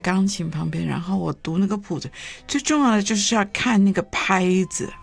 钢琴旁边，然后我读那个谱子，最重要的就是要看那个拍子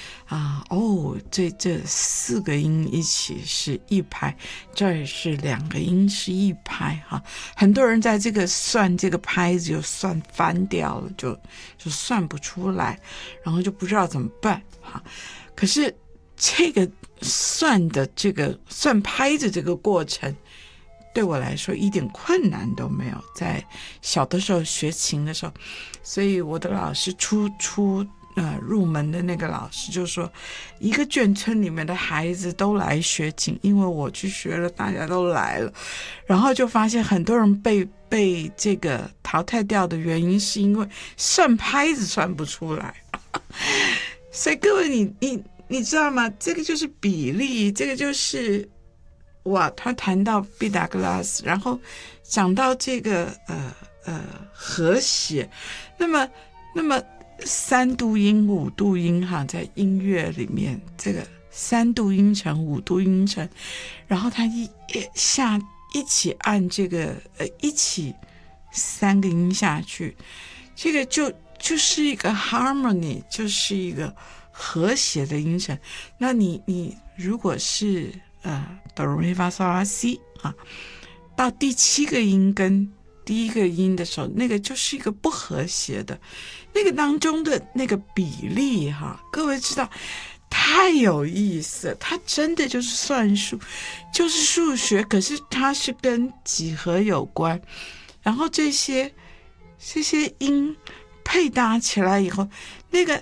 这4个音一起是一拍，这也是2个音是一拍很多人在这个算这个拍子就算翻掉了，就算不出来，然后就不知道怎么办可是这个算拍子这个过程对我来说一点困难都没有，在小的时候学琴的时候，所以我的老师入门的那个老师就说，一个眷村里面的孩子都来学琴，因为我去学了，大家都来了，然后就发现很多人被这个淘汰掉的原因是因为算拍子算不出来所以各位你知道吗？这个就是比例，这个就是他谈到毕达哥拉斯，然后讲到这个和谐，那么3度音5度音在音乐里面，这个3度音程5度音程，然后他一起按这个一起3个音下去，这个就是一个 harmony， 就是一个和谐的音程。那你如果是哆来咪发嗦拉西到第7个音跟第1个音的时候，那个就是一个不和谐的，那个当中的那个比例各位知道太有意思了，它真的就是算术，就是数学，可是它是跟几何有关，然后这些音配搭起来以后，那个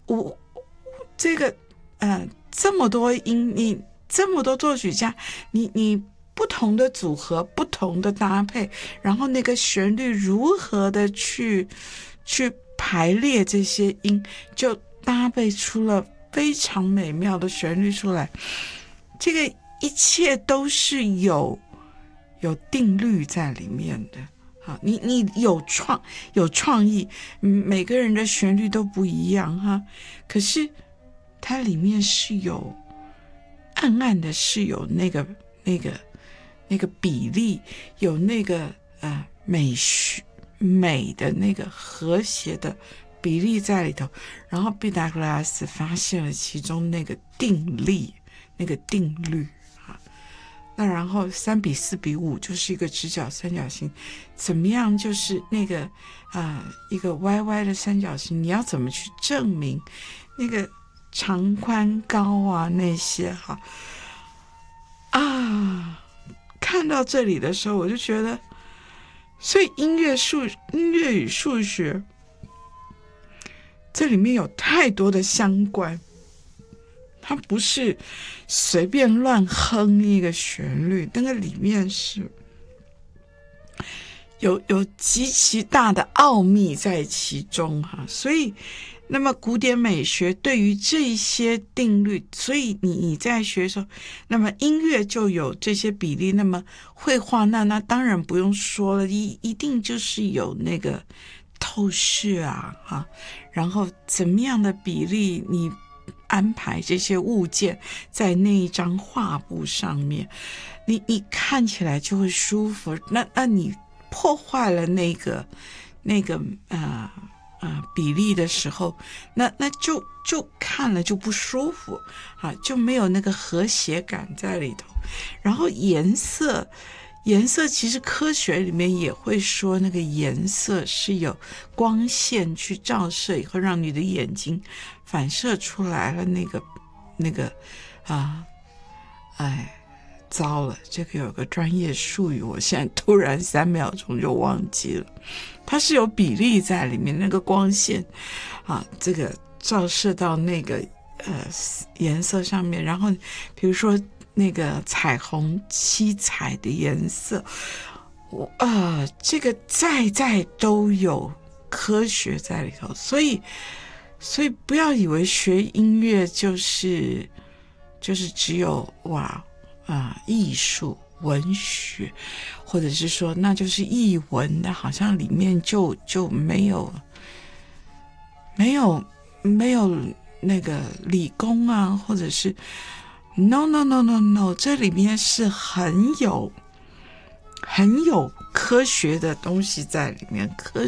这么多音，你这么多作曲家，你不同的组合，不同的搭配，然后那个旋律如何的去排列这些音，就搭配出了非常美妙的旋律出来。这个一切都是有定律在里面的。你有创意，每个人的旋律都不一样可是它里面是有暗的，是有那个比例，有那个美的那个和谐的比例在里头，然后毕达哥拉斯发现了其中那个定律那然后3:4:5就是一个直角三角形，怎么样就是那个一个歪歪的三角形，你要怎么去证明那个长宽高那些看到这里的时候我就觉得，所以音乐与数学这里面有太多的相关，它不是随便乱哼一个旋律，那个里面是有极其大的奥秘在其中所以那么古典美学对于这些定律，所以你在学的时候，那么音乐就有这些比例，那么绘画那当然不用说了，一定就是有那个透视然后怎么样的比例你安排这些物件在那一张画布上面，你看起来就会舒服。那你破坏了那个比例的时候，那就看了就不舒服就没有那个和谐感在里头。然后颜色其实科学里面也会说，那个颜色是有光线去照射以后让你的眼睛反射出来了那个糟了，这个有个专业术语我现在突然3秒钟就忘记了，它是有比例在里面，那个光线这个照射到那个颜色上面，然后比如说那个彩虹七彩的颜色这个在都有科学在里头，所以不要以为学音乐就是只有艺术文学，或者是说那就是艺文的，好像里面就没有那个理工或者是 no， 这里面是很有科学的东西在里面，科